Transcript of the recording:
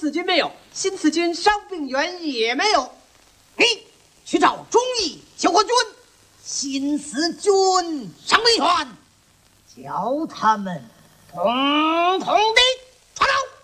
刺军没有，新四军伤病员也没有。 你去找忠义救国军、新四军伤病员，叫他们统统的